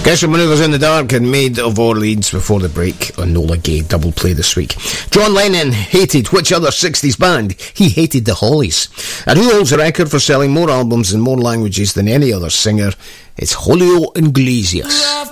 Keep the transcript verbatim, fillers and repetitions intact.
Desperate Manoeuvres in the Dark and Maid of Orleans before the break on Nola Gay double play this week. John Lennon hated which other sixties band? He hated the Hollies. And who holds the record for selling more albums in more languages than any other singer? It's Julio Iglesias.